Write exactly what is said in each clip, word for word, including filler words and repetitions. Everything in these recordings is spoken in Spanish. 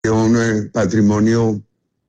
un eh, patrimonio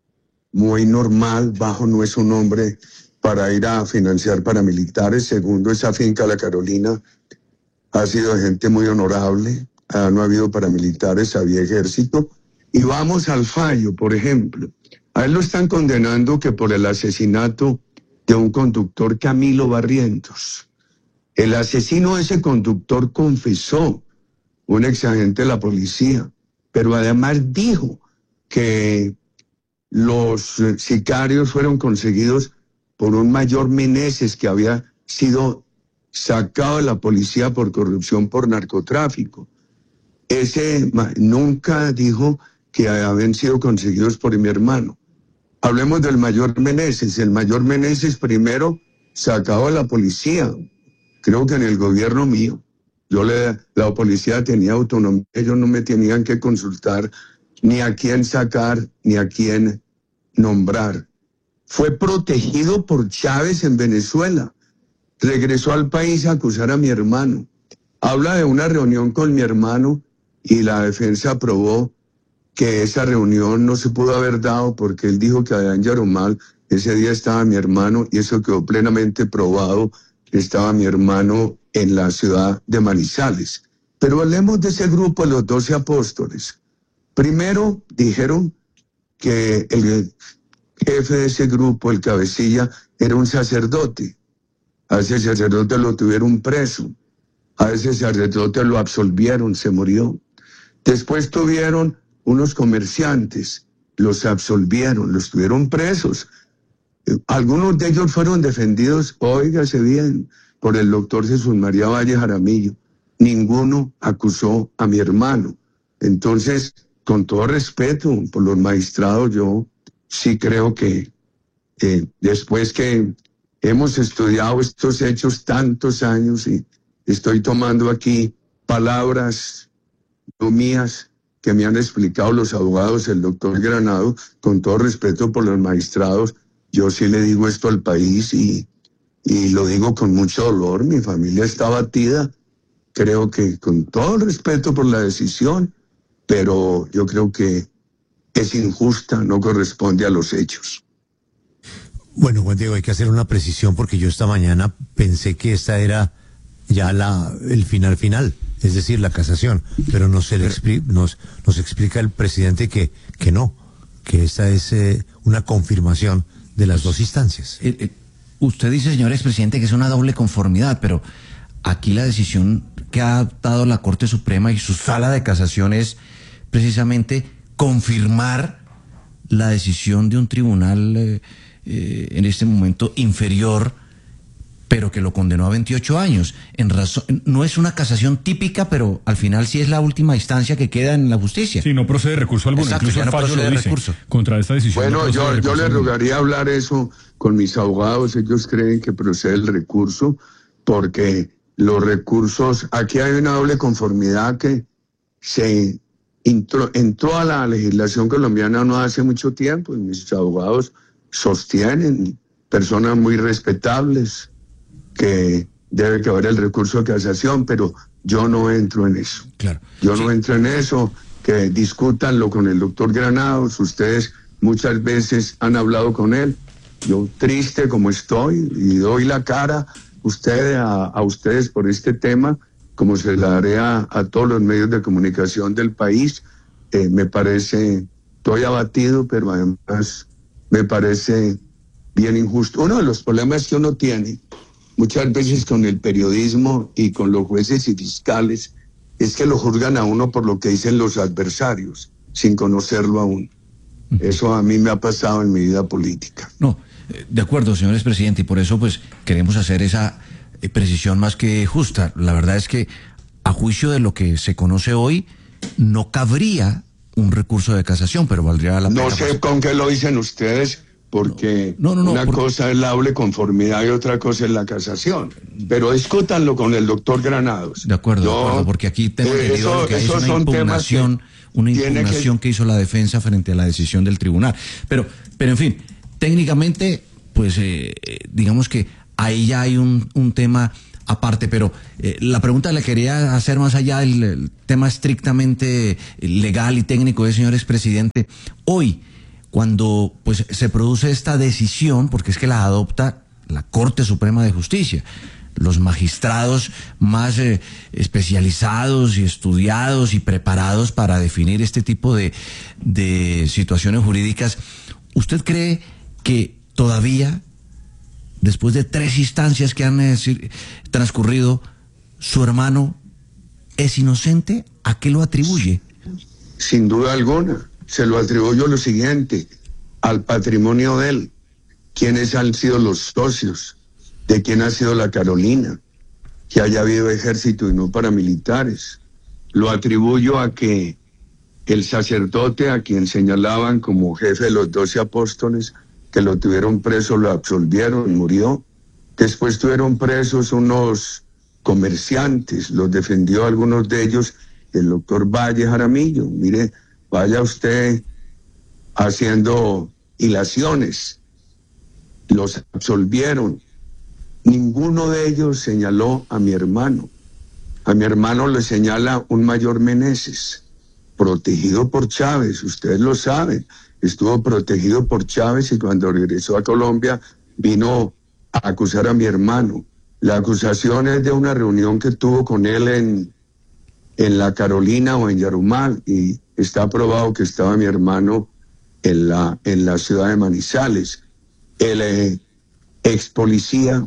muy normal, bajo no es un nombre para ir a financiar paramilitares. Segundo, esa finca La Carolina ha sido de gente muy honorable, ah, no ha habido paramilitares, había ejército. Y vamos al fallo, por ejemplo. A él lo están condenando que por el asesinato de un conductor, Camilo Barrientos. El asesino de ese conductor confesó, un exagente de la policía, pero además dijo que los eh, sicarios fueron conseguidos por un mayor Meneses que había sido sacado de la policía por corrupción, por narcotráfico. Ese nunca dijo que habían sido conseguidos por mi hermano. Hablemos del mayor Meneses. El mayor Meneses primero sacado de la policía, creo que en el gobierno mío. Yo le, la policía tenía autonomía, ellos no me tenían que consultar ni a quién sacar, ni a quién nombrar. Fue protegido por Chávez en Venezuela. Regresó al país a acusar a mi hermano. Habla de una reunión con mi hermano y la defensa aprobó que esa reunión no se pudo haber dado porque él dijo que allá en Yarumal ese día estaba mi hermano y eso quedó plenamente probado. Estaba mi hermano en la ciudad de Manizales. Pero hablemos de ese grupo, los doce apóstoles. Primero dijeron que el jefe de ese grupo, el cabecilla, era un sacerdote. A ese sacerdote lo tuvieron preso. A ese sacerdote lo absolvieron, se murió. Después tuvieron unos comerciantes, los absolvieron, los tuvieron presos. Algunos de ellos fueron defendidos, óigase bien, por el doctor Jesús María Valle Jaramillo. Ninguno acusó a mi hermano. Entonces, con todo respeto por los magistrados, yo sí creo que eh, después que hemos estudiado estos hechos tantos años y estoy tomando aquí palabras no mías que me han explicado los abogados, el doctor Granado, con todo respeto por los magistrados, yo sí le digo esto al país y, y lo digo con mucho dolor. Mi familia está abatida, creo que con todo el respeto por la decisión, pero yo creo que es injusta, no corresponde a los hechos. Bueno, Juan Diego, hay que hacer una precisión porque yo esta mañana pensé que esta era ya la el final final, es decir, la casación, pero nos, se le expli nos, nos explica el presidente que, que no, que esta es eh, una confirmación de las dos instancias. Eh, eh, usted dice, señor expresidente, que es una doble conformidad, pero aquí la decisión que ha dado la Corte Suprema y su sala de casación es precisamente confirmar la decisión de un tribunal eh, eh, en este momento inferior, pero que lo condenó a veintiocho años. En razón, no es una casación típica, pero al final sí es la última instancia que queda en la justicia. Sí, no procede recurso alguno. Exacto, incluso ya el no fallo procede lo dice. recurso. Contra esta decisión. Bueno, no yo, yo le alguno. rogaría hablar eso con mis abogados. Ellos creen que procede el recurso porque los recursos, aquí hay una doble conformidad que se entró, entró a la legislación colombiana no hace mucho tiempo y mis abogados sostienen, personas muy respetables, que debe caber el recurso de casación, pero yo no entro en eso. Claro. Yo Sí. no entro en eso, que discútanlo con el doctor Granados, ustedes muchas veces han hablado con él, yo triste como estoy y doy la cara usted, a, a ustedes por este tema, como se la daré a, a todos los medios de comunicación del país. Eh, me parece, estoy abatido, pero además me parece bien injusto. Uno de los problemas que uno tiene muchas veces con el periodismo y con los jueces y fiscales es que lo juzgan a uno por lo que dicen los adversarios, sin conocerlo aún. Eso a mí me ha pasado en mi vida política. No, de acuerdo, señor expresidente, y por eso pues queremos hacer esa eh, precisión más que justa. La verdad es que a juicio de lo que se conoce hoy, no cabría un recurso de casación, pero valdría la pena. No sé pues, con qué lo dicen ustedes, porque no, no, no, una por... cosa es la doble conformidad y otra cosa es la casación. Pero discútanlo con el doctor Granados. De acuerdo, Yo, de acuerdo, porque aquí tengo eh, entendido eso, lo que hay es una son impugnación, que una impugnación que... que hizo la defensa frente a la decisión del tribunal. Pero, pero en fin, técnicamente, pues eh, digamos que ahí ya hay un, un tema aparte, pero eh, la pregunta le quería hacer más allá del el tema estrictamente legal y técnico de señor expresidente. Hoy, cuando pues se produce esta decisión, porque es que la adopta la Corte Suprema de Justicia, los magistrados más eh, especializados y estudiados y preparados para definir este tipo de, de situaciones jurídicas, ¿usted cree que todavía, después de tres instancias que han eh, transcurrido, su hermano es inocente? ¿A qué lo atribuye? Sin duda alguna, se lo atribuyo lo siguiente, al patrimonio de él, quiénes han sido los socios, de quién ha sido la Carolina, que haya habido ejército y no paramilitares. Lo atribuyo a que el sacerdote a quien señalaban como jefe de los doce apóstoles, que lo tuvieron preso, lo absolvieron, murió. Después tuvieron presos unos comerciantes, los defendió algunos de ellos el doctor Valle Jaramillo. Mire, vaya usted haciendo hilaciones, los absolvieron. Ninguno de ellos señaló a mi hermano. A mi hermano le señala un mayor Meneses, protegido por Chávez, ustedes lo saben, estuvo protegido por Chávez y cuando regresó a Colombia vino a acusar a mi hermano. La acusación es de una reunión que tuvo con él en, en la Carolina o en Yarumal y está probado que estaba mi hermano en la, en la ciudad de Manizales. El eh, ex policía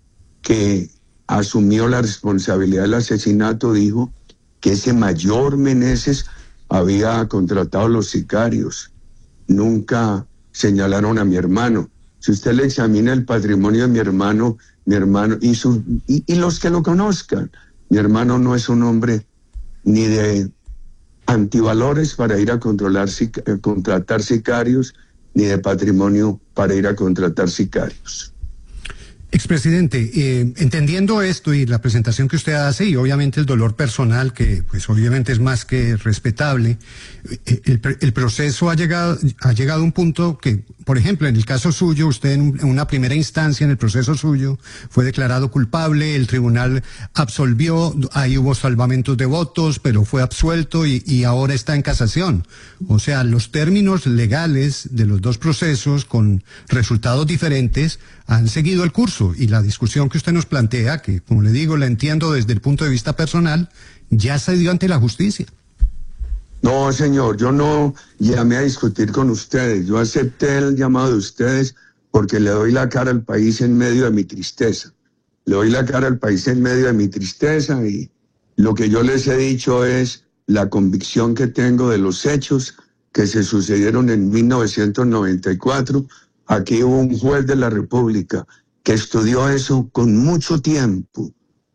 que asumió la responsabilidad del asesinato dijo que ese mayor Meneses había contratado a los sicarios. Nunca señalaron a mi hermano. Si usted le examina el patrimonio de mi hermano, mi hermano y, su, y, y los que lo conozcan, mi hermano no es un hombre ni de antivalores para ir a controlar, eh, contratar sicarios, ni de patrimonio para ir a contratar sicarios. Expresidente, eh, entendiendo esto y la presentación que usted hace y obviamente el dolor personal que pues obviamente es más que respetable, eh, el, el proceso ha llegado, ha llegado a un punto que, por ejemplo, en el caso suyo, usted en, en una primera instancia en el proceso suyo fue declarado culpable, el tribunal absolvió, ahí hubo salvamentos de votos, pero fue absuelto y, y ahora está en casación. O sea, los términos legales de los dos procesos con resultados diferentes han seguido el curso y la discusión que usted nos plantea, que como le digo, la entiendo desde el punto de vista personal, ya se dio ante la justicia. No, señor, yo no llamé a discutir con ustedes, yo acepté el llamado de ustedes porque le doy la cara al país en medio de mi tristeza. Le doy la cara al país en medio de mi tristeza y lo que yo les he dicho es la convicción que tengo de los hechos que se sucedieron en mil novecientos noventa y cuatro. Aquí hubo un juez de la República que estudió eso con mucho tiempo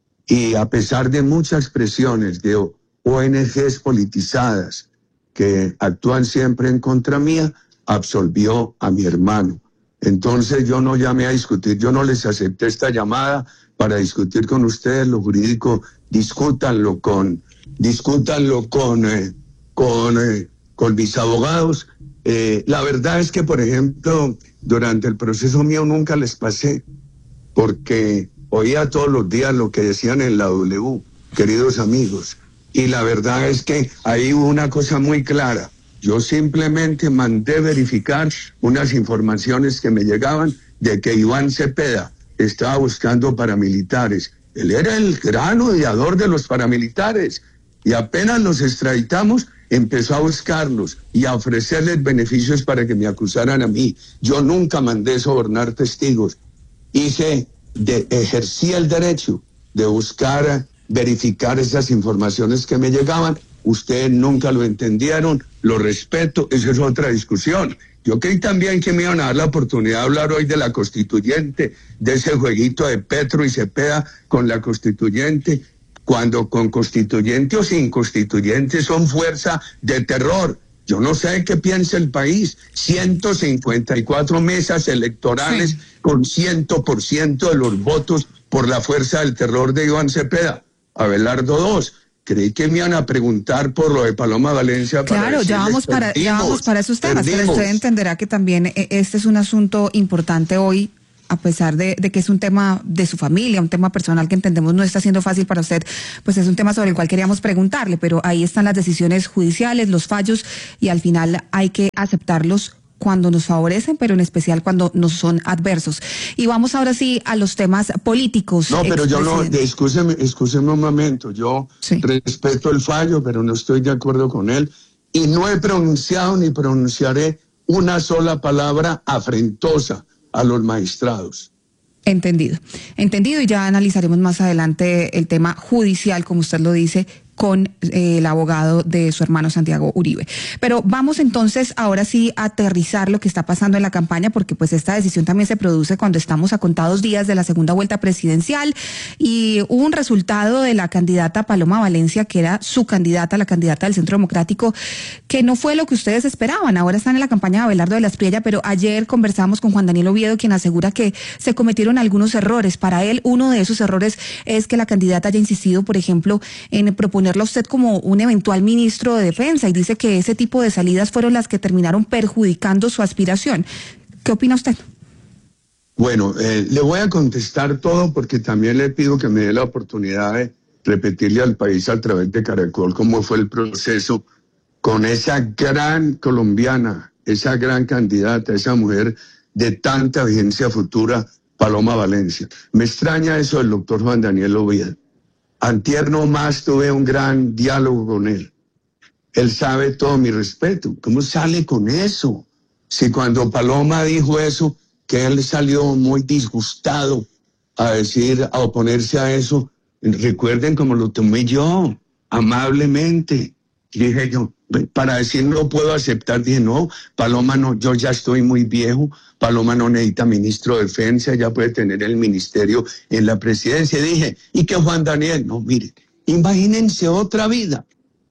y a pesar de muchas presiones de O N Ges politizadas que actúan siempre en contra mía, absolvió a mi hermano. Entonces yo no llamé a discutir, yo no les acepté esta llamada para discutir con ustedes lo jurídico, discútanlo con, discútanlo con, eh, con, eh, con mis abogados. Eh, la verdad es que, por ejemplo, durante el proceso mío nunca les pasé, porque oía todos los días lo que decían en la W, queridos amigos, y la verdad es que ahí hubo una cosa muy clara. Yo simplemente mandé verificar unas informaciones que me llegaban de que Iván Cepeda estaba buscando paramilitares. Él era el gran odiador de los paramilitares y apenas los extraditamos, empezó a buscarlos y a ofrecerles beneficios para que me acusaran a mí. Yo nunca mandé sobornar testigos. Hice, de, ejercí el derecho de buscar, verificar esas informaciones que me llegaban. Ustedes nunca lo entendieron, lo respeto, esa es otra discusión. Yo creí también que me iban a dar la oportunidad de hablar hoy de la constituyente, de ese jueguito de Petro y Cepeda con la constituyente, cuando con constituyente o sin constituyente son fuerza de terror. Yo no sé qué piensa el país. ciento cincuenta y cuatro mesas electorales sí, con cien por ciento de los votos por la fuerza del terror de Iván Cepeda. Abelardo dos. Creí que me iban a preguntar por lo de Paloma Valencia. Claro, para ya vamos para, perdimos, ya vamos para esos temas, perdimos. pero usted entenderá que también este es un asunto importante hoy a pesar de, de que es un tema de su familia, un tema personal que entendemos no está siendo fácil para usted, pues es un tema sobre el cual queríamos preguntarle, pero ahí están las decisiones judiciales, los fallos, y al final hay que aceptarlos cuando nos favorecen, pero en especial cuando nos son adversos. Y vamos ahora sí a los temas políticos. No, pero yo no, excúseme, excúseme un momento, yo sí. respeto el fallo, pero no estoy de acuerdo con él, y no he pronunciado ni pronunciaré una sola palabra afrentosa a los magistrados. Entendido, entendido, y ya analizaremos más adelante el tema judicial, como usted lo dice, con eh, el abogado de su hermano Santiago Uribe. Pero vamos entonces ahora sí a aterrizar lo que está pasando en la campaña, porque pues esta decisión también se produce cuando estamos a contados días de la segunda vuelta presidencial, y hubo un resultado de la candidata Paloma Valencia, que era su candidata, la candidata del Centro Democrático, que no fue lo que ustedes esperaban. Ahora están en la campaña de Abelardo de la Espriella, pero ayer conversamos con Juan Daniel Oviedo, quien asegura que se cometieron algunos errores. Para él, uno de esos errores es que la candidata haya insistido, por ejemplo, en proponer a usted como un eventual ministro de Defensa, y dice que ese tipo de salidas fueron las que terminaron perjudicando su aspiración. ¿Qué opina usted? Bueno, eh, le voy a contestar todo, porque también le pido que me dé la oportunidad de repetirle al país a través de Caracol cómo fue el proceso con esa gran colombiana, esa gran candidata, esa mujer de tanta vigencia futura, Paloma Valencia. Me extraña eso del doctor Juan Daniel Oviedo. Antier no más tuve un gran diálogo con él. Él sabe todo mi respeto. ¿Cómo sale con eso? Si cuando Paloma dijo eso, que él salió muy disgustado a decir, a oponerse a eso, recuerden cómo lo tomé yo, amablemente. Dije yo, para decir no puedo aceptar, dije no, Paloma no, yo ya estoy muy viejo, Paloma no necesita ministro de Defensa, ya puede tener el ministerio en la presidencia. Dije, ¿y que Juan Daniel? No, mire, imagínense otra vida,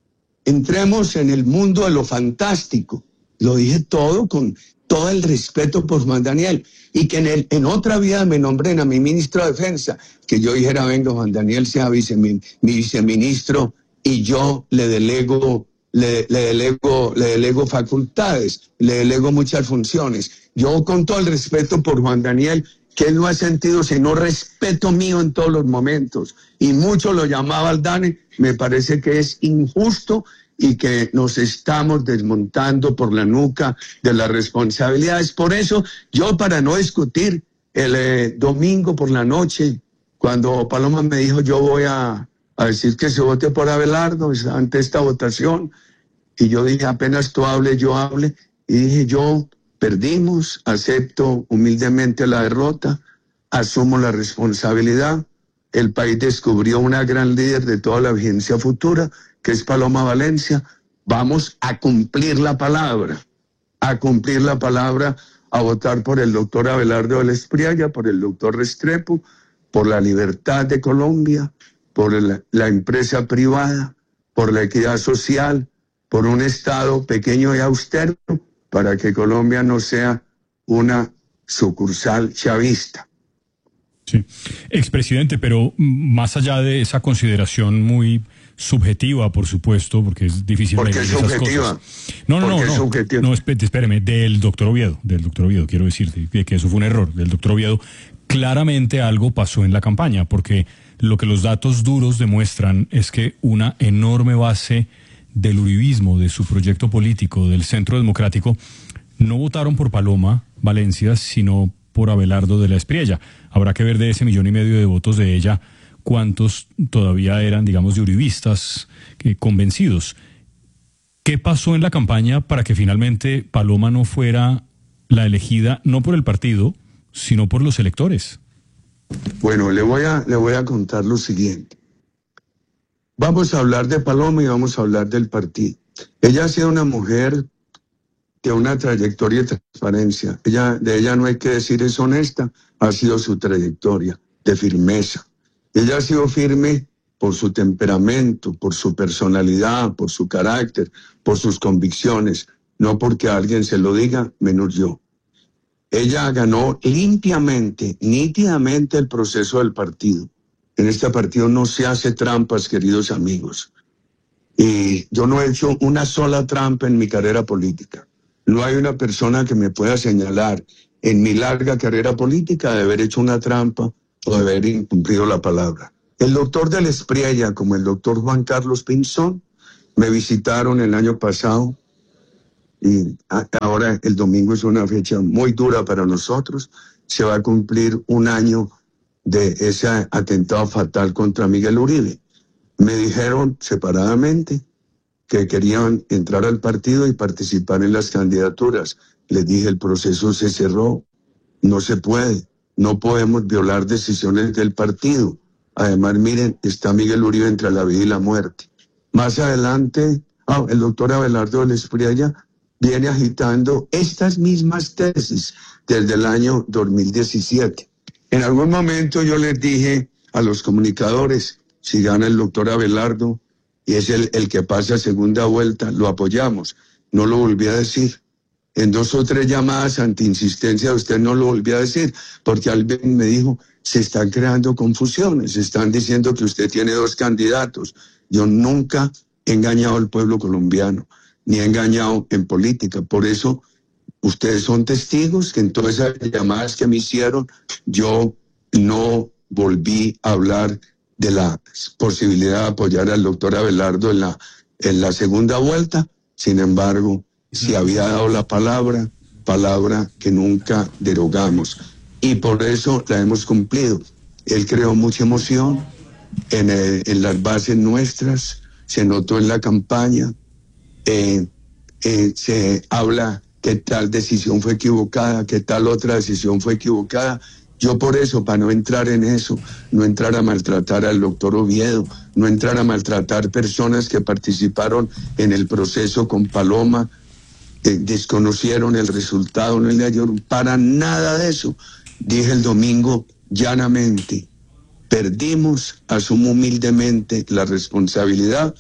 entremos en el mundo de lo fantástico. Lo dije todo con todo el respeto por Juan Daniel, y que en, el, en otra vida me nombren a mi ministro de Defensa, que yo dijera, venga, Juan Daniel sea vice, mi, mi viceministro, y yo le delego, le, le delego, le delego facultades, le delego muchas funciones. Yo, con todo el respeto por Juan Daniel, que él no ha sentido sino respeto mío en todos los momentos, y mucho lo llamaba Aldane, me parece que es injusto y que nos estamos desmontando por la nuca de las responsabilidades. Por eso, yo, para no discutir, el eh, domingo por la noche, cuando Paloma me dijo, yo voy a, a decir que se vote por Abelardo ante esta votación, y yo dije, apenas tú hables, yo hable, y dije, yo, perdimos, acepto humildemente la derrota, asumo la responsabilidad. El país descubrió una gran líder de toda la vigencia futura, que es Paloma Valencia. Vamos a cumplir la palabra, a cumplir la palabra, a votar por el doctor Abelardo de la Espriella, por el doctor Restrepo, por la libertad de Colombia, por la, la empresa privada, por la equidad social, por un Estado pequeño y austero, para que Colombia no sea una sucursal chavista. Sí, expresidente, pero más allá de esa consideración muy subjetiva, por supuesto, porque es difícil porque medir es esas subjetiva. cosas. No, no, no, no, no, espéreme, del doctor Oviedo, del doctor Oviedo, quiero decirte que eso fue un error, del doctor Oviedo. Claramente algo pasó en la campaña, porque lo que los datos duros demuestran es que una enorme base del uribismo, de su proyecto político, del Centro Democrático, no votaron por Paloma Valencia, sino por Abelardo de la Espriella. Habrá que ver de ese millón y medio de votos de ella, cuántos todavía eran, digamos, de uribistas eh, convencidos. ¿Qué pasó en la campaña para que finalmente Paloma no fuera la elegida, no por el partido, sino por los electores? Bueno, le voy a, le voy a contar lo siguiente. Vamos a hablar de Paloma y vamos a hablar del partido. Ella ha sido una mujer de una trayectoria de transparencia. Ella, de ella no hay que decir es honesta, ha sido su trayectoria de firmeza. Ella ha sido firme por su temperamento, por su personalidad, por su carácter, por sus convicciones, no porque alguien se lo diga, menos yo. Ella ganó limpiamente, nítidamente el proceso del partido. En este partido no se hace trampas, queridos amigos. Y yo no he hecho una sola trampa en mi carrera política. No hay una persona que me pueda señalar en mi larga carrera política de haber hecho una trampa o de haber incumplido la palabra. El doctor del Espriella, como el doctor Juan Carlos Pinzón, me visitaron el año pasado y ahora el domingo es una fecha muy dura para nosotros. Se va a cumplir un año de ese atentado fatal contra Miguel Uribe. Me dijeron separadamente que querían entrar al partido y participar en las candidaturas. Les dije, el proceso se cerró, no se puede, no podemos violar decisiones del partido. Además, miren, está Miguel Uribe entre la vida y la muerte. Más adelante, ah, el doctor Abelardo del Espriella viene agitando estas mismas tesis desde el año dos mil diecisiete. En algún momento yo les dije a los comunicadores, si gana el doctor Abelardo y es el, el que pasa a segunda vuelta, lo apoyamos. No lo volví a decir. En dos o tres llamadas ante insistencia usted no lo volví a decir, porque alguien me dijo, se están creando confusiones, se están diciendo que usted tiene dos candidatos. Yo nunca he engañado al pueblo colombiano, ni he engañado en política. Por eso, ustedes son testigos que en todas esas llamadas que me hicieron, yo no volví a hablar de la posibilidad de apoyar al doctor Abelardo en la, en la segunda vuelta. Sin embargo, si había dado la palabra, palabra que nunca derogamos. Y por eso la hemos cumplido. Él creó mucha emoción en, el, en las bases nuestras, se notó en la campaña, eh, eh, se habla que tal decisión fue equivocada, que tal otra decisión fue equivocada. Yo por eso, para no entrar en eso, no entrar a maltratar al doctor Oviedo, no entrar a maltratar personas que participaron en el proceso con Paloma, eh, desconocieron el resultado, no le hallaron para nada de eso. Dije el domingo llanamente, perdimos, asumo humildemente la responsabilidad.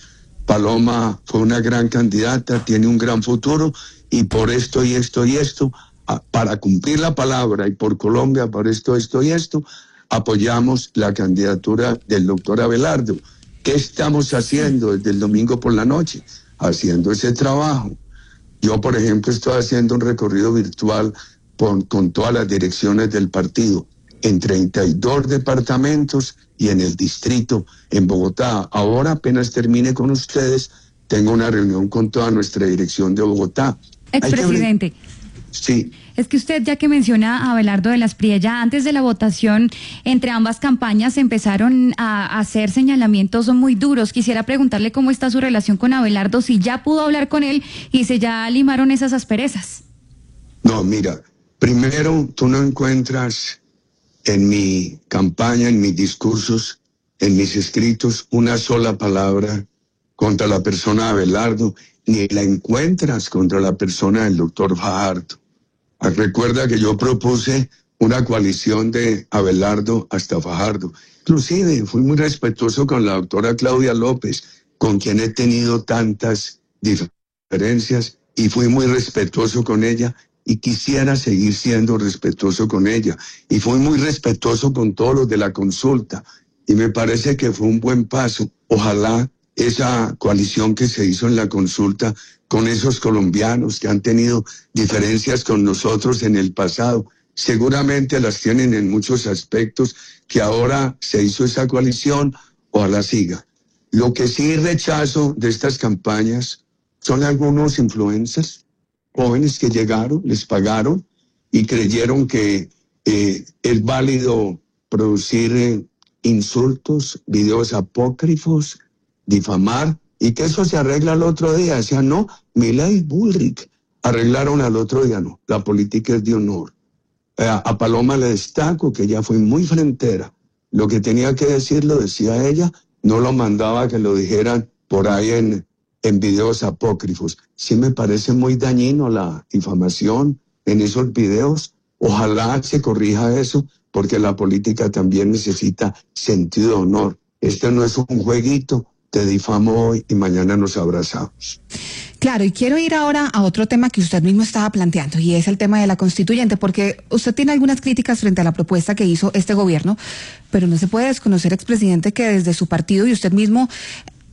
Paloma fue una gran candidata, tiene un gran futuro y por esto y esto y esto, para cumplir la palabra y por Colombia, por esto, esto y esto, apoyamos la candidatura del doctor Abelardo. ¿Qué estamos haciendo desde el domingo por la noche? Haciendo ese trabajo. Yo, por ejemplo, estoy haciendo un recorrido virtual con, con todas las direcciones del partido, en treinta y dos departamentos y en el distrito, en Bogotá. Ahora, apenas termine con ustedes, tengo una reunión con toda nuestra dirección de Bogotá. Expresidente. Sí. Es que usted, ya que menciona a Abelardo del Espriella, antes de la votación entre ambas campañas empezaron a hacer señalamientos muy duros. Quisiera preguntarle cómo está su relación con Abelardo, si ya pudo hablar con él y si ya limaron esas asperezas. No, mira, primero tú no encuentras en mi campaña, en mis discursos, en mis escritos, una sola palabra contra la persona de Abelardo, ni la encuentras contra la persona del doctor Fajardo. Recuerda que yo propuse una coalición de Abelardo hasta Fajardo. Inclusive fui muy respetuoso con la doctora Claudia López, con quien he tenido tantas diferencias, y fui muy respetuoso con ella y quisiera seguir siendo respetuoso con ella. Y fui muy respetuoso con todos los de la consulta y me parece que fue un buen paso. Ojalá esa coalición que se hizo en la consulta con esos colombianos que han tenido diferencias con nosotros en el pasado, seguramente las tienen en muchos aspectos, que ahora se hizo esa coalición, ojalá siga. Lo que sí rechazo de estas campañas son algunos influencers, jóvenes que llegaron, les pagaron y creyeron que eh, es válido producir eh, insultos, videos apócrifos, difamar, y que eso se arregla al otro día. Decían, no, Milei, Bullrich, arreglaron al otro día, no, la política es de honor. Eh, a Paloma le destaco que ella fue muy frentera. Lo que tenía que decir lo decía ella, no lo mandaba que lo dijeran por ahí en, en videos apócrifos. Sí me parece muy dañino la difamación en esos videos. Ojalá se corrija eso, porque la política también necesita sentido de honor. Este no es un jueguito. Te difamo hoy y mañana nos abrazamos. Claro, y quiero ir ahora a otro tema que usted mismo estaba planteando, y es el tema de la constituyente, porque usted tiene algunas críticas frente a la propuesta que hizo este gobierno, pero no se puede desconocer, expresidente, que desde su partido y usted mismo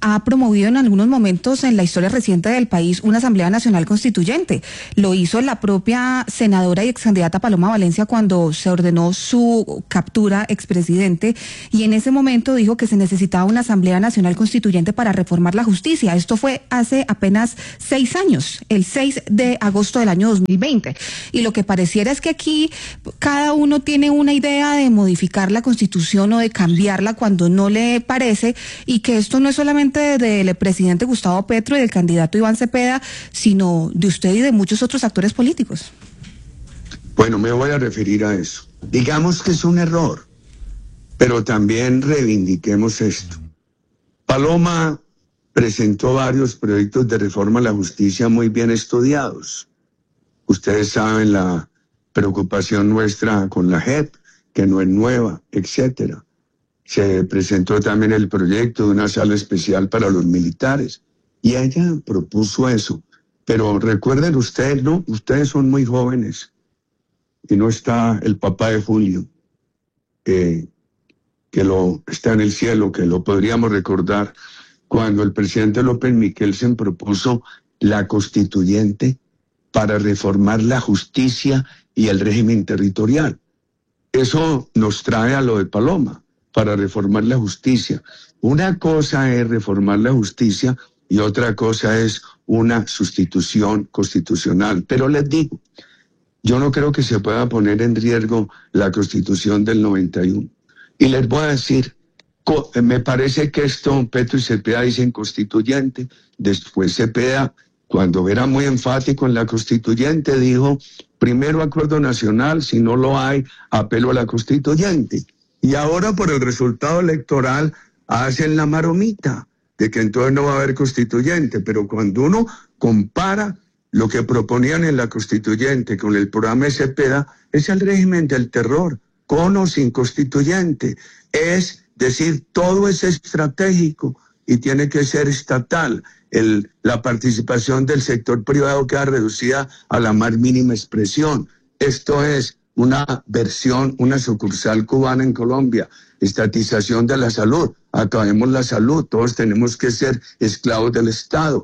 ha promovido en algunos momentos en la historia reciente del país una Asamblea Nacional Constituyente. Lo hizo la propia senadora y ex candidata Paloma Valencia cuando se ordenó su captura, expresidente, y en ese momento dijo que se necesitaba una Asamblea Nacional Constituyente para reformar la justicia. Esto fue hace apenas seis años, el seis de agosto del año dos mil veinte. Y lo que pareciera es que aquí cada uno tiene una idea de modificar la Constitución o de cambiarla cuando no le parece, y que esto no es solamente del presidente Gustavo Petro y del candidato Iván Cepeda, sino de usted y de muchos otros actores políticos. Bueno, me voy a referir a eso. Digamos que es un error, pero también reivindiquemos esto. Paloma presentó varios proyectos de reforma a la justicia muy bien estudiados. Ustedes saben la preocupación nuestra con la J E P, que no es nueva, etcétera. Se presentó también el proyecto de una sala especial para los militares, y ella propuso eso. Pero recuerden ustedes, ¿no? Ustedes son muy jóvenes, y no está el papá de Julio, eh, que lo está en el cielo, que lo podríamos recordar, cuando el presidente López Miquelsen propuso la constituyente para reformar la justicia y el régimen territorial. Eso nos trae a lo de Paloma, para reformar la justicia. Una cosa es reformar la justicia y otra cosa es una sustitución constitucional. Pero les digo, yo no creo que se pueda poner en riesgo la Constitución del noventa y uno. Y les voy a decir, me parece que esto, Petro y Cepeda dicen constituyente, después Cepeda, cuando era muy enfático en la constituyente, dijo, primero acuerdo nacional, si no lo hay, apelo a la constituyente. Y ahora por el resultado electoral hacen la maromita de que entonces no va a haber constituyente, pero cuando uno compara lo que proponían en la constituyente con el programa de Cepeda, es el régimen del terror, con o sin constituyente. Es decir, todo es estratégico y tiene que ser estatal. El, la participación del sector privado queda reducida a la más mínima expresión. Esto es una versión, una sucursal cubana en Colombia. Estatización de la salud. Acabemos la salud. Todos tenemos que ser esclavos del Estado.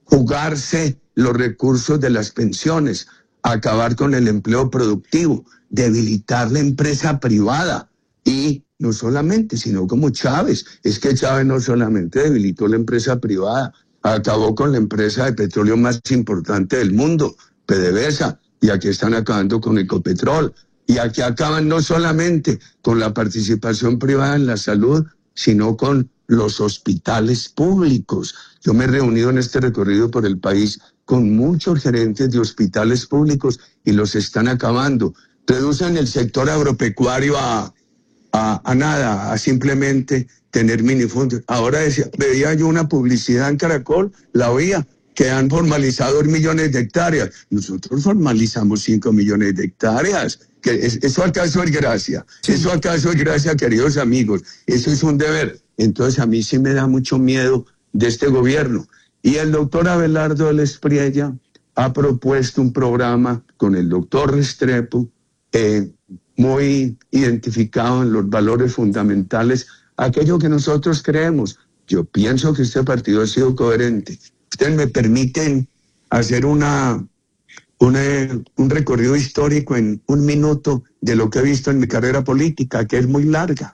Jugarse los recursos de las pensiones. Acabar con el empleo productivo. Debilitar la empresa privada. Y no solamente, sino como Chávez. Es que Chávez no solamente debilitó la empresa privada, acabó con la empresa de petróleo más importante del mundo, PDVSA, y aquí están acabando con Ecopetrol. Y aquí acaban no solamente con la participación privada en la salud, sino con los hospitales públicos. Yo me he reunido en este recorrido por el país con muchos gerentes de hospitales públicos y los están acabando. Reducen el sector agropecuario a, a, a nada, a simplemente tener minifundios. Ahora decía, veía yo una publicidad en Caracol, la oía, que han formalizado millones de hectáreas. Nosotros formalizamos cinco millones de hectáreas. Que es, ¿Eso acaso es gracia? Sí. ¿Eso acaso es gracia, queridos amigos? Eso es un deber. Entonces a mí sí me da mucho miedo de este gobierno. Y el doctor Abelardo del Espriella ha propuesto un programa con el doctor Restrepo, eh, muy identificado en los valores fundamentales, aquello que nosotros creemos. Yo pienso que este partido ha sido coherente. Ustedes me permiten hacer una, una, un recorrido histórico en un minuto de lo que he visto en mi carrera política, que es muy larga.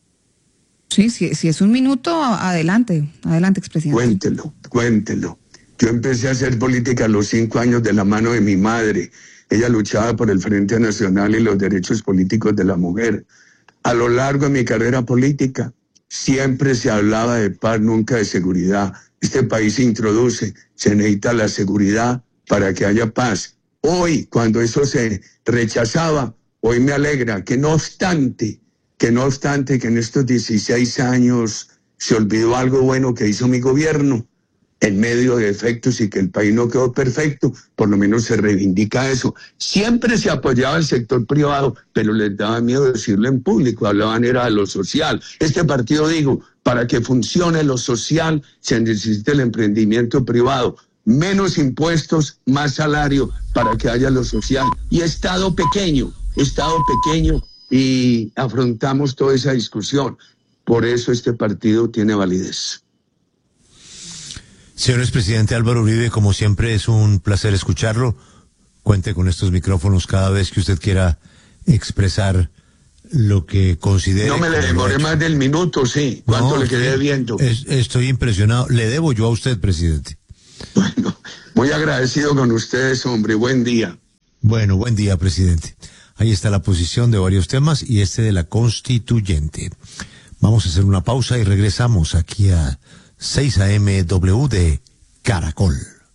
Sí, sí, si es un minuto, adelante, adelante, expresidente. Cuéntelo, cuéntelo. Yo empecé a hacer política a los cinco años de la mano de mi madre. Ella luchaba por el Frente Nacional y los derechos políticos de la mujer. A lo largo de mi carrera política, siempre se hablaba de paz, nunca de seguridad. Este país se introduce, se necesita la seguridad para que haya paz. Hoy, cuando eso se rechazaba, hoy me alegra que no obstante, que no obstante que en estos dieciséis años se olvidó algo bueno que hizo mi gobierno, en medio de defectos y que el país no quedó perfecto, por lo menos se reivindica eso. Siempre se apoyaba el sector privado, pero les daba miedo decirlo en público, hablaban era de lo social. Este partido dijo, para que funcione lo social se necesita el emprendimiento privado, menos impuestos, más salario para que haya lo social. Y Estado pequeño, Estado pequeño, y afrontamos toda esa discusión. Por eso este partido tiene validez. Señor expresidente Álvaro Uribe, como siempre es un placer escucharlo. Cuente con estos micrófonos cada vez que usted quiera expresar lo que considere. No me le demoré más del minuto, sí. ¿Cuánto no, le quedé viendo? Es, estoy impresionado. Le debo yo a usted, presidente. Bueno, muy agradecido con ustedes, hombre. Buen día. Bueno, buen día, presidente. Ahí está la posición de varios temas y este de la constituyente. Vamos a hacer una pausa y regresamos aquí a seis A M W de Caracol.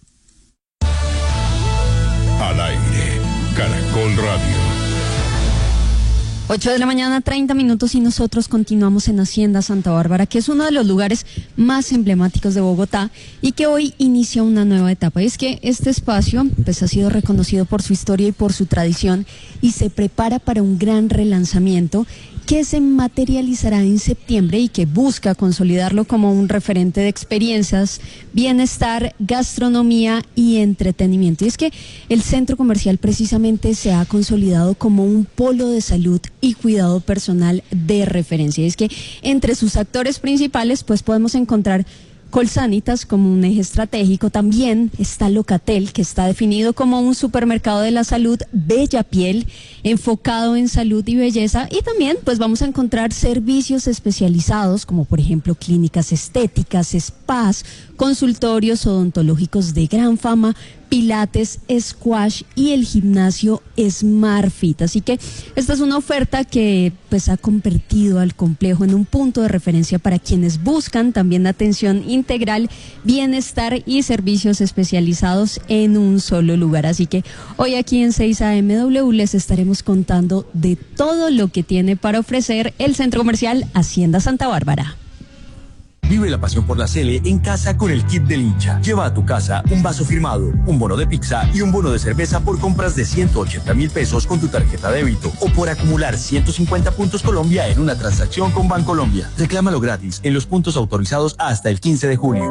Al aire, Caracol Radio. ocho de la mañana, treinta minutos, y nosotros continuamos en Hacienda Santa Bárbara, que es uno de los lugares más emblemáticos de Bogotá y que hoy inicia una nueva etapa. Y es que este espacio pues, ha sido reconocido por su historia y por su tradición y se prepara para un gran relanzamiento que se materializará en septiembre y que busca consolidarlo como un referente de experiencias, bienestar, gastronomía y entretenimiento. Y es que el centro comercial precisamente se ha consolidado como un polo de salud y cuidado personal de referencia. Y es que entre sus actores principales pues podemos encontrar Colsanitas como un eje estratégico. También está Locatel, que está definido como un supermercado de la salud, Bella Piel, enfocado en salud y belleza. Y también pues vamos a encontrar servicios especializados como por ejemplo clínicas estéticas, spas, consultorios odontológicos de gran fama, pilates, squash y el gimnasio SmartFit. Así que esta es una oferta que pues ha convertido al complejo en un punto de referencia para quienes buscan también atención integral, bienestar y servicios especializados en un solo lugar. Así que hoy aquí en seis A M W les estaremos contando de todo lo que tiene para ofrecer el centro comercial Hacienda Santa Bárbara. Vive la pasión por la Sele en casa con el kit del hincha. Lleva a tu casa un vaso firmado, un bono de pizza y un bono de cerveza por compras de ciento ochenta mil pesos con tu tarjeta débito o por acumular ciento cincuenta puntos Colombia en una transacción con Bancolombia. Reclámalo gratis en los puntos autorizados hasta el quince de julio.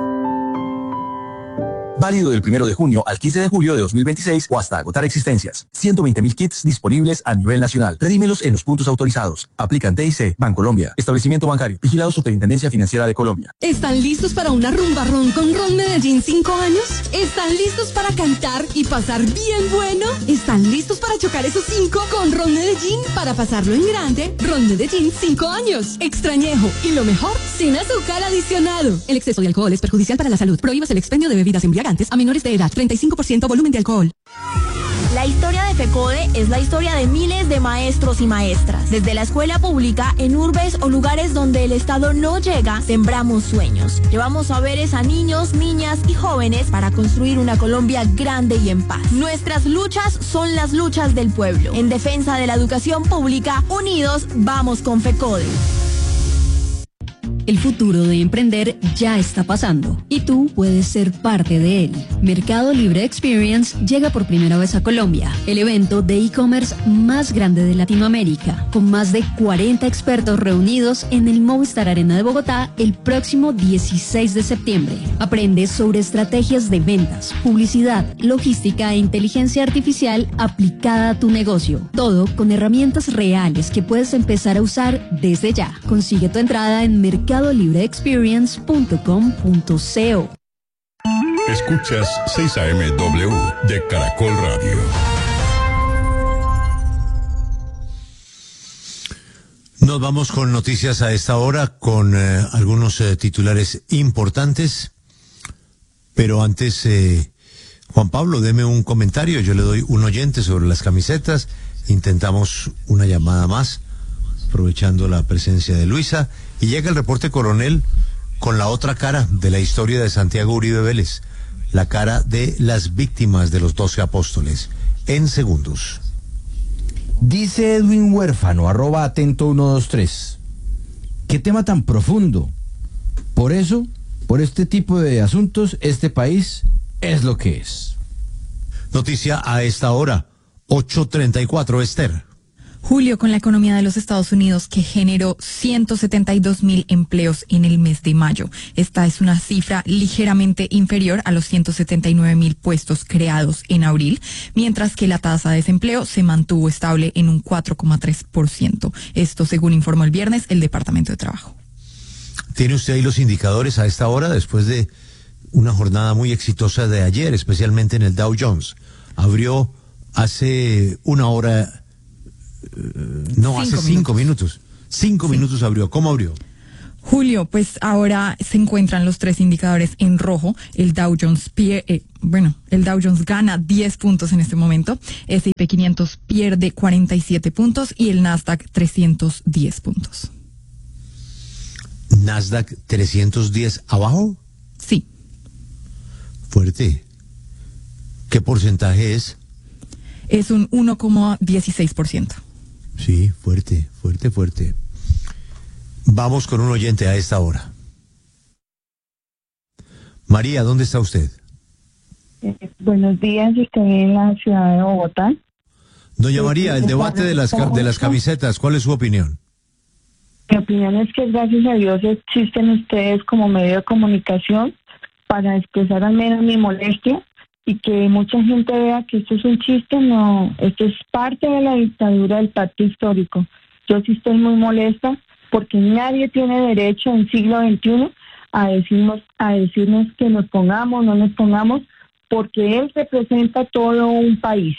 Válido del primero de junio al quince de julio de dos mil veintiséis o hasta agotar existencias. ciento veinte mil kits disponibles a nivel nacional. Redímelos en los puntos autorizados. Aplican T I C, Bancolombia. Establecimiento bancario. Vigilado Superintendencia Financiera de Colombia. ¿Están listos para una rumba ron con Ron Medellín cinco años? ¿Están listos para cantar y pasar bien bueno? ¿Están listos para chocar esos cinco con Ron Medellín para pasarlo en grande? Ron Medellín cinco años. Extrañejo. Y lo mejor, sin azúcar adicionado. El exceso de alcohol es perjudicial para la salud. Prohíbas el expendio de bebidas embriagantes a menores de edad. treinta y cinco por ciento volumen de alcohol. La historia de FECODE es la historia de miles de maestros y maestras. Desde la escuela pública, en urbes o lugares donde el Estado no llega, sembramos sueños. Llevamos saberes a niños, niñas y jóvenes para construir una Colombia grande y en paz. Nuestras luchas son las luchas del pueblo. En defensa de la educación pública, unidos vamos con FECODE. El futuro de emprender ya está pasando y tú puedes ser parte de él. Mercado Libre Experience llega por primera vez a Colombia, el evento de e-commerce más grande de Latinoamérica, con más de cuarenta expertos reunidos en el Movistar Arena de Bogotá el próximo dieciséis de septiembre. Aprende sobre estrategias de ventas, publicidad, logística e inteligencia artificial aplicada a tu negocio. Todo con herramientas reales que puedes empezar a usar desde ya. Consigue tu entrada en mercado libre experience punto com punto co. Escuchas seis A M W de Caracol Radio. Nos vamos con noticias a esta hora, con eh, algunos eh, titulares importantes, pero antes, eh, Juan Pablo, deme un comentario. Yo le doy un oyente sobre las camisetas. Intentamos una llamada más, aprovechando la presencia de Luisa. Y llega el reporte coronel con la otra cara de la historia de Santiago Uribe Vélez, la cara de las víctimas de los doce apóstoles, en segundos. Dice Edwin Huérfano, arroba atento ciento veintitrés. ¿Qué tema tan profundo? Por eso, por este tipo de asuntos, este país es lo que es. Noticia a esta hora, ocho treinta y cuatro, Esther. Julio, con la economía de los Estados Unidos, que generó ciento setenta y dos mil empleos en el mes de mayo. Esta es una cifra ligeramente inferior a los ciento setenta y nueve mil puestos creados en abril, mientras que la tasa de desempleo se mantuvo estable en un cuatro coma tres por ciento. Esto según informó el viernes el Departamento de Trabajo. ¿Tiene usted ahí los indicadores a esta hora, después de una jornada muy exitosa de ayer, especialmente en el Dow Jones. Abrió hace una hora, no, hace cinco minutos. Cinco sí. minutos abrió. ¿Cómo abrió? Julio, pues ahora se encuentran los tres indicadores en rojo. El Dow Jones pier, eh, bueno, el Dow Jones gana diez puntos en este momento. ese y pe quinientos pierde cuarenta y siete puntos y el Nasdaq trescientos diez puntos. ¿Nasdaq trescientos diez abajo? Sí. Fuerte. ¿Qué porcentaje es? Es un uno coma dieciséis por ciento. Sí, fuerte, fuerte, fuerte. Vamos con un oyente a esta hora. María, ¿dónde está usted? Eh, buenos días, estoy en la ciudad de Bogotá. Doña María, el debate de las, de las camisetas, ¿cuál es su opinión? Mi opinión es que gracias a Dios existen ustedes como medio de comunicación para expresar al menos mi molestia y que mucha gente vea que esto es un chiste. No, esto es parte de la dictadura del pacto histórico. Yo sí estoy muy molesta porque nadie tiene derecho en siglo veintiuno a decirnos, a decirnos que nos pongamos, no nos pongamos, porque él representa todo un país.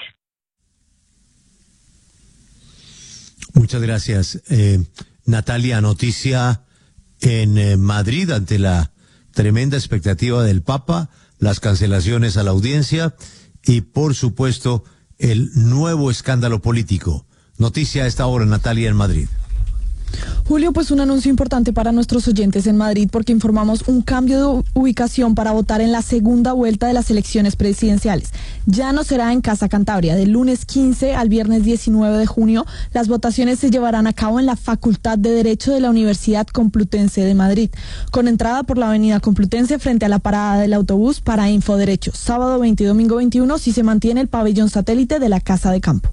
Muchas gracias. Eh, Natalia, noticia en eh, Madrid ante la tremenda expectativa del Papa, las cancelaciones a la audiencia y, por supuesto, el nuevo escándalo político. Noticia a esta hora, Natalia, en Madrid. Julio, pues un anuncio importante para nuestros oyentes en Madrid porque informamos un cambio de ubicación para votar en la segunda vuelta de las elecciones presidenciales. Ya no será en Casa Cantabria. Del lunes quince al viernes diecinueve de junio, las votaciones se llevarán a cabo en la Facultad de Derecho de la Universidad Complutense de Madrid, con entrada por la avenida Complutense frente a la parada del autobús para Infoderecho. Sábado veinte y domingo veintiuno si se mantiene el pabellón satélite de la Casa de Campo.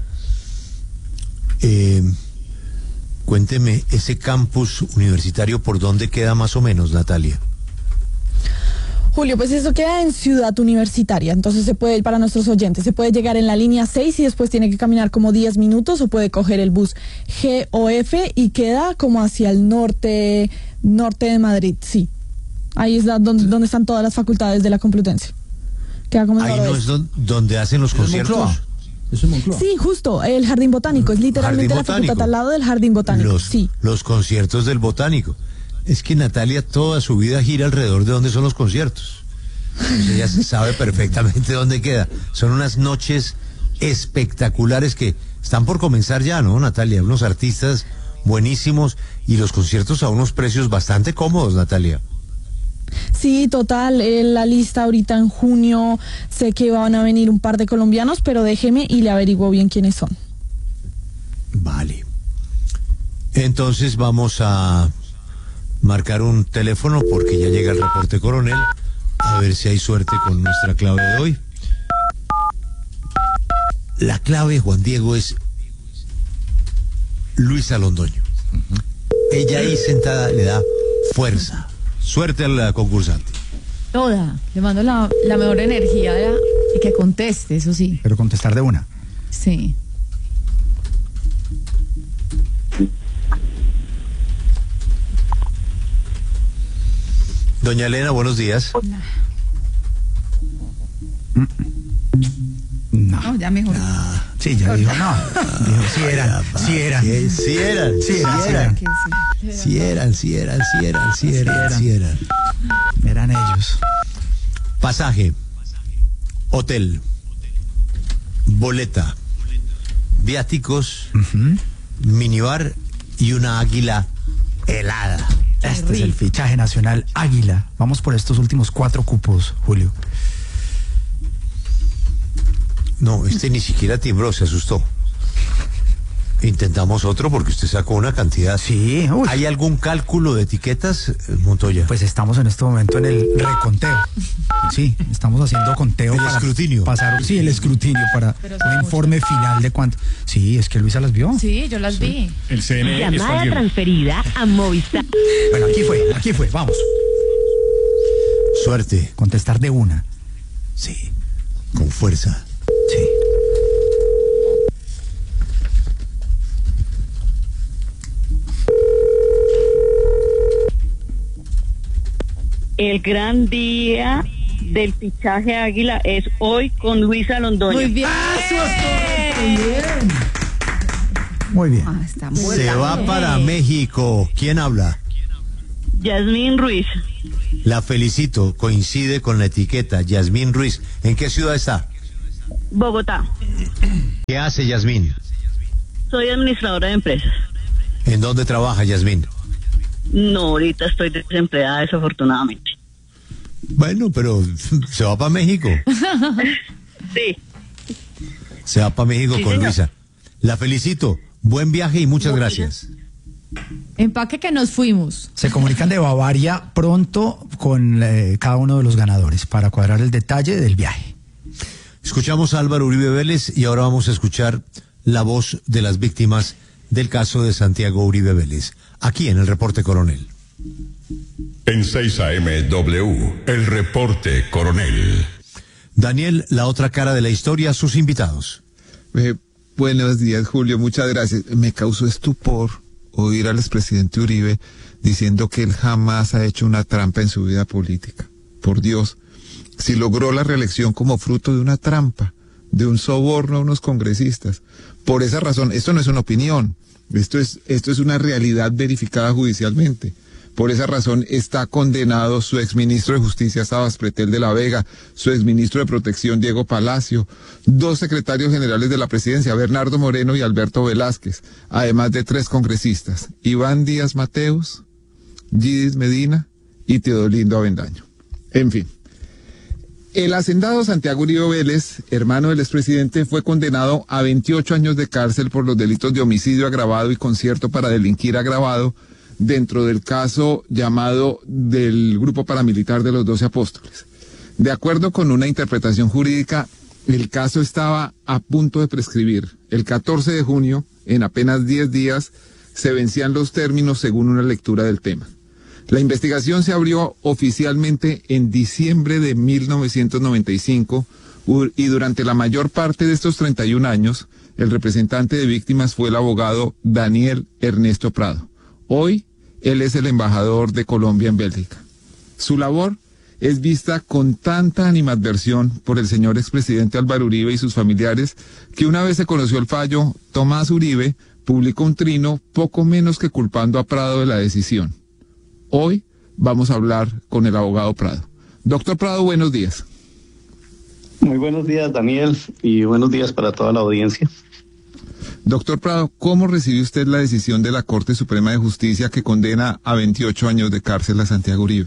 Eh... Cuénteme, ese campus universitario, ¿por dónde queda más o menos, Natalia? Julio, pues eso queda en Ciudad Universitaria, entonces se puede ir para nuestros oyentes, se puede llegar en la línea seis y después tiene que caminar como diez minutos o puede coger el bus G o F y queda como hacia el norte, norte de Madrid, sí. Ahí es la, donde, donde están todas las facultades de la Complutense. Queda como Ahí no es don, donde hacen los conciertos. Sí, justo, el Jardín Botánico, es literalmente la facultad al lado del Jardín Botánico. Los, sí. los conciertos del Botánico. Es que Natalia toda su vida gira alrededor de dónde son los conciertos. Ella sabe perfectamente dónde queda. Son unas noches espectaculares que están por comenzar ya, ¿no, Natalia? Unos artistas buenísimos y los conciertos a unos precios bastante cómodos, Natalia. Sí, total, eh, la lista ahorita en junio, sé que van a venir un par de colombianos, pero déjeme y le averiguo bien quiénes son. Vale. Entonces vamos a marcar un teléfono porque ya llega el reporte coronel, a ver si hay suerte con nuestra clave de hoy. La clave, Juan Diego, es Luisa Londoño. Uh-huh. Ella ahí sentada le da fuerza. Suerte a la concursante. Toda. Le mando la, la mejor energía ¿verdad? Y que conteste, eso sí. Pero contestar de una. Sí. Doña Elena, buenos días. No. No, ya mejor. No. Sí, ya dijo no. Dijo, sí eran, sí eran. Sí, sí eran, sí eran, sí eran. Sí eran, sí eran, sí eran, sí eran, sí eran. Eran ellos. Pasaje, hotel, boleta, viáticos, uh-huh. minibar y una águila helada. Este es el fichaje nacional Águila. Vamos por estos últimos cuatro cupos, Julio. No, este ni siquiera timbró, se asustó. Intentamos otro porque usted sacó una cantidad. Sí. Uy. ¿Hay algún cálculo de etiquetas, Montoya? Pues estamos en este momento en el reconteo. Sí, estamos haciendo conteo. El para escrutinio. Pasar, sí, el escrutinio para un informe final de cuánto. Sí, es que Luisa las vio. Sí, yo las sí. vi. El C N E Llamada transferida a Movistar. Bueno, aquí fue, aquí fue, vamos. Suerte. Contestar de una. Sí, con fuerza. Sí. el gran día del fichaje Águila es hoy con Luisa Londoño. Muy bien. Muy bien. Muy bien. Ah, está muy Se va bien. para México. ¿Quién habla? Yasmín Ruiz. La felicito. Coincide con la etiqueta. Yasmín Ruiz. ¿En qué ciudad está? Bogotá. ¿Qué hace Yasmín? Soy administradora de empresas. ¿En dónde trabaja Yasmín? No, ahorita estoy desempleada desafortunadamente. Bueno, pero se va para México. Sí. Se va para México Sí, con señor. Luisa. La felicito. Buen viaje y muchas gracias. Empaque que nos fuimos. Se comunican de Bavaria pronto con eh, cada uno de los ganadores para cuadrar el detalle del viaje. Escuchamos a Álvaro Uribe Vélez y ahora vamos a escuchar la voz de las víctimas del caso de Santiago Uribe Vélez, aquí en el Reporte Coronel. En seis A M W, el Reporte Coronel. Daniel, la otra cara de la historia, sus invitados. Eh, buenos días, Julio, muchas gracias. Me causó estupor oír al expresidente Uribe diciendo que él jamás ha hecho una trampa en su vida política. Por Dios, si logró la reelección como fruto de una trampa, de un soborno a unos congresistas. Por esa razón, esto no es una opinión, esto es, esto es una realidad verificada judicialmente. Por esa razón está condenado su exministro de Justicia, Sabas Pretel de la Vega, su exministro de Protección, Diego Palacio, dos secretarios generales de la presidencia, Bernardo Moreno y Alberto Velázquez, además de tres congresistas, Iván Díaz Mateus, Gidis Medina y Teodolindo Avendaño. En fin. El hacendado Santiago Uribe Vélez, hermano del expresidente, fue condenado a veintiocho años de cárcel por los delitos de homicidio agravado y concierto para delinquir agravado dentro del caso llamado del Grupo Paramilitar de los Doce Apóstoles. De acuerdo con una interpretación jurídica, el caso estaba a punto de prescribir. El catorce de junio, en apenas diez días, se vencían los términos según una lectura del tema. La investigación se abrió oficialmente en diciembre de mil novecientos noventa y cinco y durante la mayor parte de estos treinta y un años, el representante de víctimas fue el abogado Daniel Ernesto Prado. Hoy, él es el embajador de Colombia en Bélgica. Su labor es vista con tanta animadversión por el señor expresidente Álvaro Uribe y sus familiares, que una vez se conoció el fallo, Tomás Uribe publicó un trino poco menos que culpando a Prado de la decisión. Hoy vamos a hablar con el abogado Prado. Doctor Prado, buenos días. Muy buenos días, Daniel, y buenos días para toda la audiencia. Doctor Prado, ¿cómo recibió usted la decisión de la Corte Suprema de Justicia que condena a veintiocho años de cárcel a Santiago Uribe?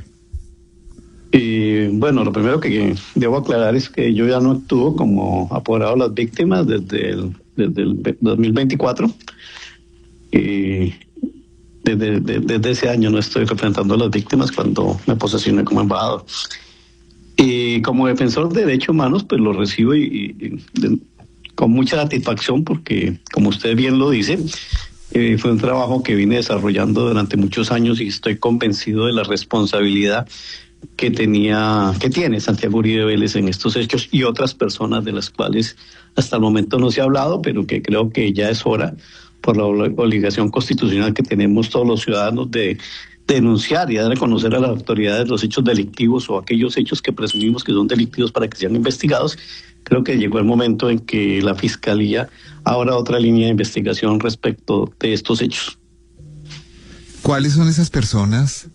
Y bueno, lo primero que debo aclarar es que yo ya no actúo como apoderado de las víctimas desde el, desde el dos mil veinticuatro. Y desde, desde, desde ese año no estoy representando a las víctimas cuando me posesioné como embajador. Y como defensor de derechos humanos, pues lo recibo y, y de, con mucha satisfacción porque, como usted bien lo dice, eh, fue un trabajo que vine desarrollando durante muchos años y estoy convencido de la responsabilidad que tenía, que tiene Santiago Uribe Vélez en estos hechos y otras personas de las cuales hasta el momento no se ha hablado, pero que creo que ya es hora, por la obligación constitucional que tenemos todos los ciudadanos de denunciar y dar a conocer a las autoridades los hechos delictivos o aquellos hechos que presumimos que son delictivos para que sean investigados. Creo que llegó el momento en que la Fiscalía abra otra línea de investigación respecto de estos hechos. ¿Cuáles son esas personas?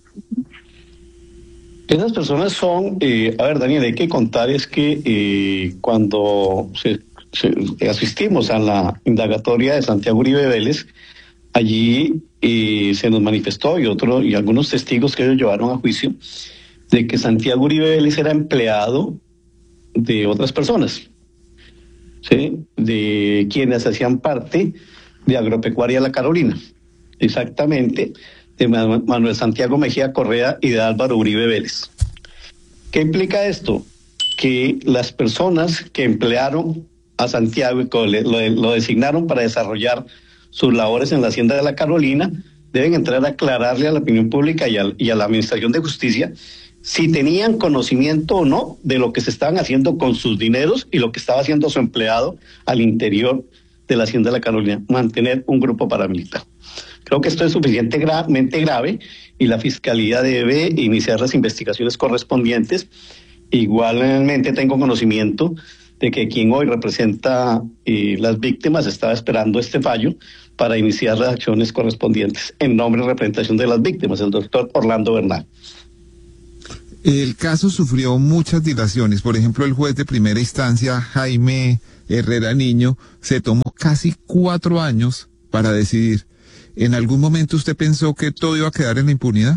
Esas personas son, eh, a ver, Daniel, hay que contar es que eh, cuando se, se, asistimos a la indagatoria de Santiago Uribe Vélez, allí eh, se nos manifestó y otro y algunos testigos que ellos llevaron a juicio de que Santiago Uribe Vélez era empleado de otras personas, ¿sí? De quienes hacían parte de Agropecuaria La Carolina, exactamente, de Manuel Santiago Mejía Correa y de Álvaro Uribe Vélez. ¿Qué implica esto? Que las personas que emplearon a Santiago y lo, lo designaron para desarrollar sus labores en la Hacienda de La Carolina deben entrar a aclararle a la opinión pública y a, y a la Administración de Justicia si tenían conocimiento o no de lo que se estaban haciendo con sus dineros y lo que estaba haciendo su empleado al interior de la Hacienda de La Carolina, mantener un grupo paramilitar. Creo que esto es suficientemente grave y la Fiscalía debe iniciar las investigaciones correspondientes. Igualmente tengo conocimiento de que quien hoy representa eh, las víctimas estaba esperando este fallo para iniciar las acciones correspondientes en nombre y representación de las víctimas, el doctor Orlando Bernal. El caso sufrió muchas dilaciones. Por ejemplo, el juez de primera instancia, Jaime Herrera Niño, se tomó casi cuatro años para decidir. ¿En algún momento usted pensó que todo iba a quedar en la impunidad?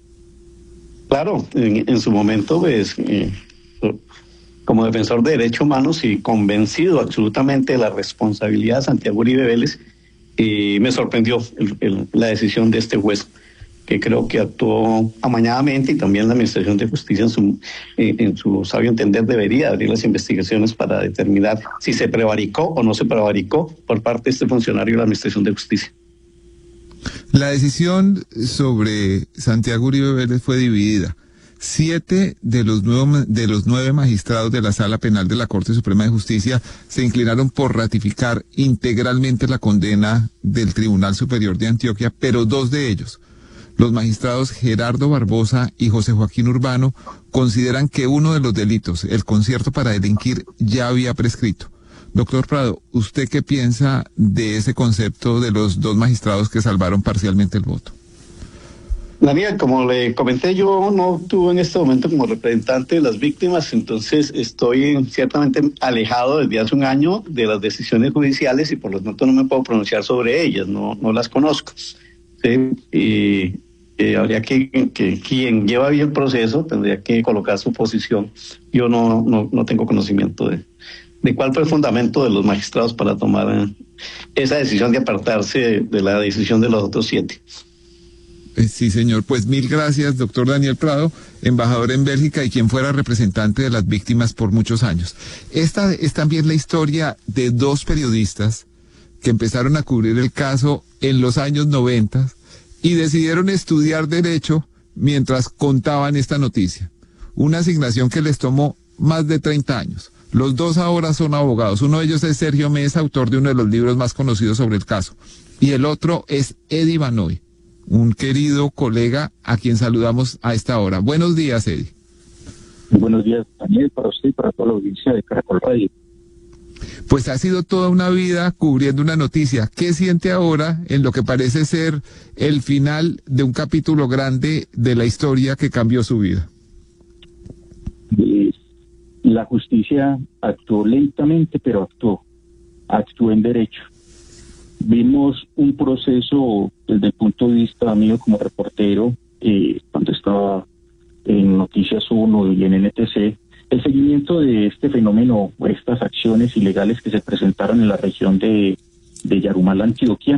Claro, en, en su momento, pues, eh, como defensor de derechos humanos y convencido absolutamente de la responsabilidad de Santiago Uribe Vélez, eh, me sorprendió el, el, la decisión de este juez, que creo que actuó amañadamente, y también la Administración de Justicia en su, eh, en su sabio entender debería abrir las investigaciones para determinar si se prevaricó o no se prevaricó por parte de este funcionario de la Administración de Justicia. La decisión sobre Santiago Uribe Vélez fue dividida. Siete de los, nueve, de los nueve magistrados de la Sala Penal de la Corte Suprema de Justicia se inclinaron por ratificar integralmente la condena del Tribunal Superior de Antioquia, pero dos de ellos, los magistrados Gerardo Barbosa y José Joaquín Urbano, consideran que uno de los delitos, el concierto para delinquir, ya había prescrito. Doctor Prado, ¿usted qué piensa de ese concepto de los dos magistrados que salvaron parcialmente el voto? Daniel, como le comenté, yo no actúo en este momento como representante de las víctimas, entonces estoy ciertamente alejado desde hace un año de las decisiones judiciales y por lo tanto no me puedo pronunciar sobre ellas, no, no las conozco. ¿Sí? Y eh, habría que, que quien lleva bien el proceso tendría que colocar su posición. Yo no, no, no tengo conocimiento de, de cuál fue el fundamento de los magistrados para tomar eh, esa decisión de apartarse de, de la decisión de los otros siete. Sí, señor. Pues mil gracias, doctor Daniel Prado, embajador en Bélgica y quien fuera representante de las víctimas por muchos años. Esta es también la historia de dos periodistas que empezaron a cubrir el caso en los años noventa y decidieron estudiar Derecho mientras contaban esta noticia. Una asignación que les tomó más de treinta años. Los dos ahora son abogados. Uno de ellos es Sergio Mesa, autor de uno de los libros más conocidos sobre el caso. Y el otro es Eddie Banoy, un querido colega a quien saludamos a esta hora. Buenos días, Eddie. Buenos días, Daniel, para usted y para toda la audiencia de Caracol Radio. Pues ha sido toda una vida cubriendo una noticia. ¿Qué siente ahora en lo que parece ser el final de un capítulo grande de la historia que cambió su vida? Eh, la justicia actuó lentamente, pero actuó. Actuó en derecho. Vimos un proceso desde el punto de vista mío como reportero, eh, cuando estaba en Noticias uno y en N T C, el seguimiento de este fenómeno, estas acciones ilegales que se presentaron en la región de, de Yarumal, Antioquia.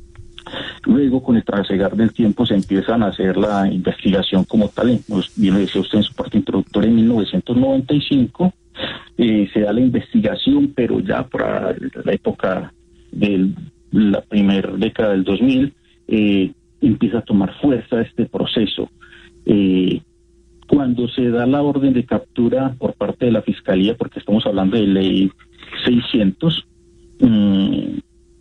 Luego, con el trasegar del tiempo, se empiezan a hacer la investigación como tal. Nos, bien lo decía usted en su parte introductoria, en mil novecientos noventa y cinco, eh, se da la investigación, pero ya por la época de la primera década del dos mil, eh, empieza a tomar fuerza este proceso. Eh, Cuando se da la orden de captura por parte de la Fiscalía, porque estamos hablando de ley seiscientos, mmm,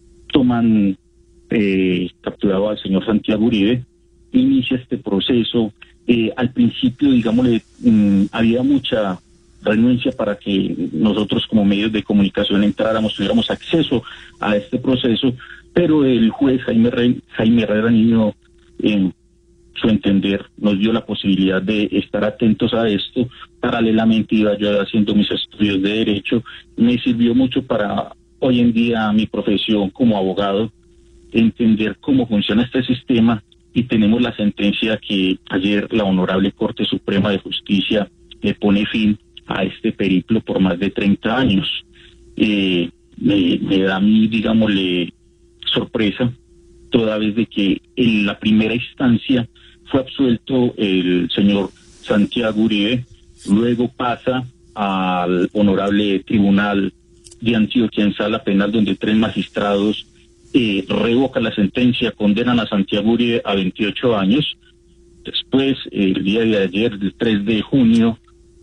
toman eh, capturado al señor Santiago Uribe, inicia este proceso. Eh, al principio, digámosle, mmm, había mucha renuencia para que nosotros como medios de comunicación entráramos, tuviéramos acceso a este proceso, pero el juez Jaime, Re- Jaime Herrera Niño, en su entender, nos dio la posibilidad de estar atentos a esto. Paralelamente iba yo haciendo mis estudios de Derecho. Me sirvió mucho para hoy en día mi profesión como abogado, entender cómo funciona este sistema, y tenemos la sentencia que ayer la Honorable Corte Suprema de Justicia le pone fin a este periplo por más de treinta años. Eh, me, me da a mí, digámosle, sorpresa, toda vez de que en la primera instancia fue absuelto el señor Santiago Uribe, luego pasa al Honorable Tribunal de Antioquia en Sala Penal, donde tres magistrados eh, revocan la sentencia, condenan a Santiago Uribe a veintiocho años. Después, el día de ayer, el tres de junio,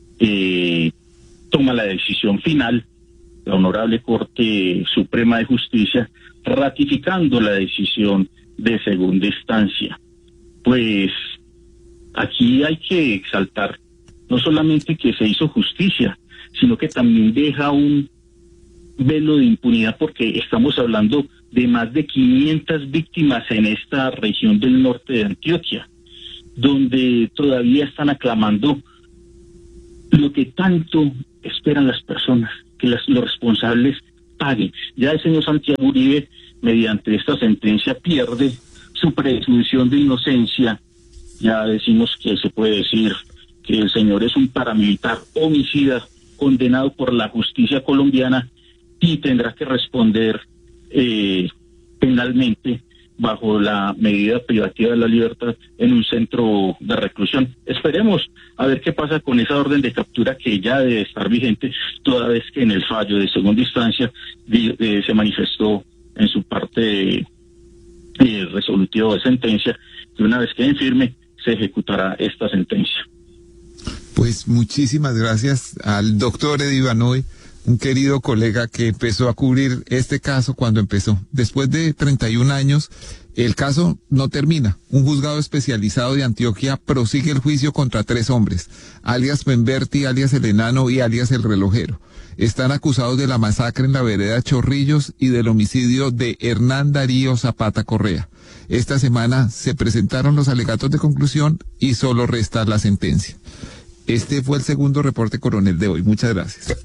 eh, toma la decisión final la Honorable Corte Suprema de Justicia, ratificando la decisión de segunda instancia. Pues aquí hay que exaltar no solamente que se hizo justicia, sino que también deja un velo de impunidad, porque estamos hablando de más de quinientas víctimas en esta región del norte de Antioquia, donde todavía están aclamando lo que tanto esperan las personas, que las, los responsables paguen. Ya el señor Santiago Uribe, mediante esta sentencia, pierde su presunción de inocencia. Ya decimos que se puede decir que el señor es un paramilitar homicida condenado por la justicia colombiana y tendrá que responder eh, penalmente bajo la medida privativa de la libertad en un centro de reclusión. Esperemos a ver qué pasa con esa orden de captura, que ya debe estar vigente, toda vez que en el fallo de segunda instancia eh, se manifestó en su parte eh, resolutiva de sentencia que una vez quede firme se ejecutará esta sentencia. Pues muchísimas gracias al doctor Eddie Vanoy, un querido colega que empezó a cubrir este caso cuando empezó. Después de treinta y un años, el caso no termina. Un juzgado especializado de Antioquia prosigue el juicio contra tres hombres, alias Pemberti, alias el Enano y alias el Relojero. Están acusados de la masacre en la vereda Chorrillos y del homicidio de Hernán Darío Zapata Correa. Esta semana se presentaron los alegatos de conclusión y solo resta la sentencia. Este fue el segundo reporte coronel de hoy. Muchas gracias.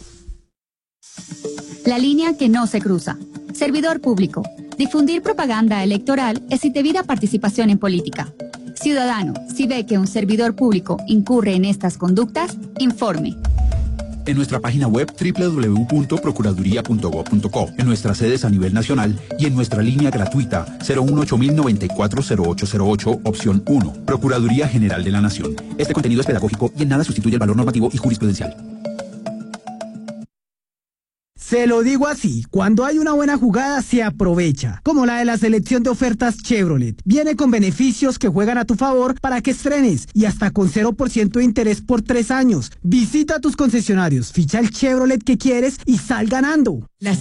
La línea que no se cruza. Servidor público. Difundir propaganda electoral es indebida participación en política. Ciudadano, si ve que un servidor público incurre en estas conductas, informe. En nuestra página web doble u doble u doble u punto procuraduría punto gob punto co, en nuestras sedes a nivel nacional y en nuestra línea gratuita cero uno ocho cero nueve cuatro cero ocho cero ocho, opción uno. Procuraduría General de la Nación. Este contenido es pedagógico y en nada sustituye el valor normativo y jurisprudencial. Se lo digo así, cuando hay una buena jugada se aprovecha, como la de la selección de ofertas Chevrolet. Viene con beneficios que juegan a tu favor para que estrenes y hasta con cero por ciento de interés por tres años. Visita tus concesionarios, ficha el Chevrolet que quieres y sal ganando. Las